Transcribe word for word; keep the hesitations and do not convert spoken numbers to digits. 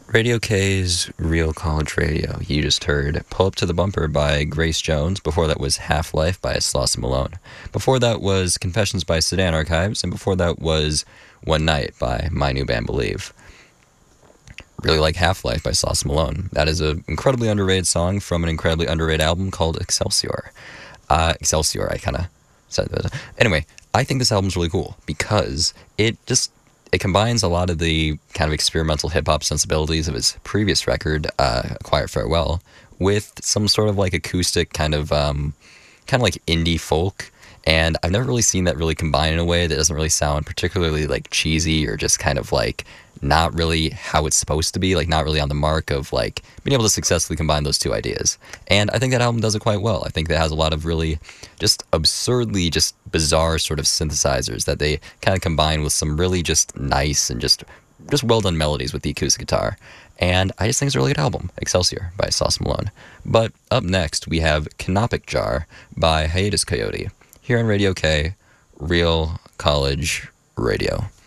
Radio K's Real College Radio. You just heard Pull Up to the Bumper by Grace Jones. Before that was Half-Life by Slauson Malone. Before that was Confessions by Sedan Archives. And before that was One Night by my new band Believe. Really like Half-Life by Slauson Malone. That is an incredibly underrated song from an incredibly underrated album called Excelsior. Uh, Excelsior, I kind of said that. Anyway, I think this album's really cool because it just it combines a lot of the kind of experimental hip-hop sensibilities of his previous record, uh, Quiet Farewell, with some sort of like acoustic kind of um, kind of like indie folk. And I've never really seen that really combine in a way that doesn't really sound particularly like cheesy or just kind of like not really how it's supposed to be, like not really on the mark of like being able to successfully combine those two ideas. And I think that album does it quite well. I think that has a lot of really just absurdly just bizarre sort of synthesizers that they kind of combine with some really just nice and just just well done melodies with the acoustic guitar. And I just think it's a really good album, Excelsior by Sauce Malone. But up next we have Canopic Jar by Hiatus Coyote here on Radio K, Real College Radio.